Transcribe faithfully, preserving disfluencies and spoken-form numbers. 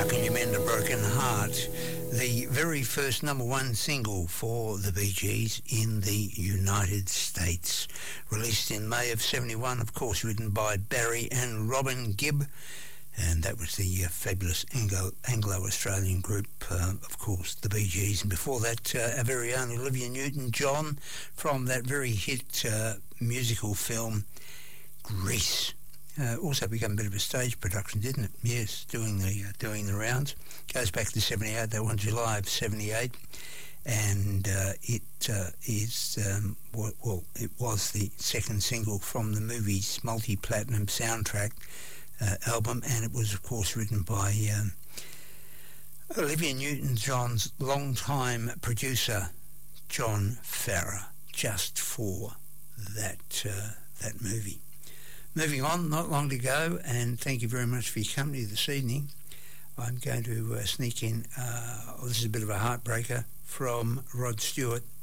How Can You Mend a Broken Heart? The very first number one single for the Bee Gees in the United States. Released in May of seventy-one, of course, written by Barry and Robin Gibb. And that was the uh, fabulous Anglo- Anglo-Australian group, uh, of course, the Bee Gees. And before that, uh, our very own Olivia Newton-John from that very hit uh, musical film, Grease. Uh, also became a bit of a stage production, didn't it? Yes, doing the uh, doing the rounds. Goes back to seventy-eight. They were on July of seventy-eight, and uh, it uh, is um, well, well, it was the second single from the movie's multi-platinum soundtrack uh, album, and it was, of course, written by um, Olivia Newton-John's longtime producer, John Farrar, just for that uh, that movie. Moving on, not long to go, and thank you very much for your company this evening. I'm going to uh, sneak in, uh, oh, this is a bit of a heartbreaker, from Rod Stewart.